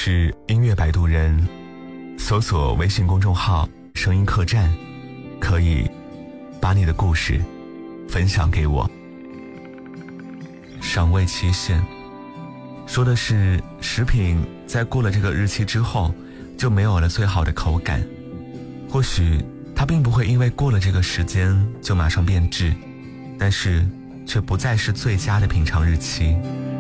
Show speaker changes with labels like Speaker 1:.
Speaker 1: 是音乐摆渡人，搜索微信公众号声音客栈，可以把你的故事分享给我。赏味期限说的是食品在过了这个日期之后就没有了最好的口感，或许它并不会因为过了这个时间就马上变质，但是却不再是最佳的品尝日期。